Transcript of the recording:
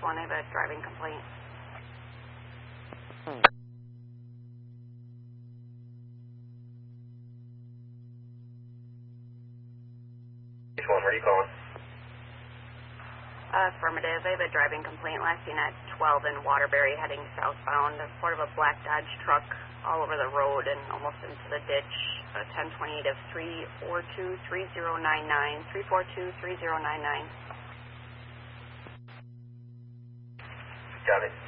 1, I have a driving complaint. East 1, where are you calling? Affirmative. I have a driving complaint last seen at 12 in Waterbury heading southbound. A sort of a black Dodge truck all over the road and almost into the ditch. 1028 of 342-3099. 342-3099. Got it.